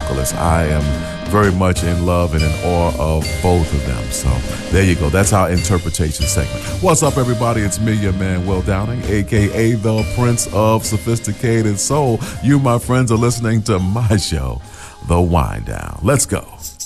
vocalists. I am very much in love and in awe of both of them. So there you go. That's our interpretation segment. What's up, everybody? It's me, your man, Will Downing, a.k.a. the Prince of Sophisticated Soul. You, my friends, are listening to my show, The Wind Down. Let's go.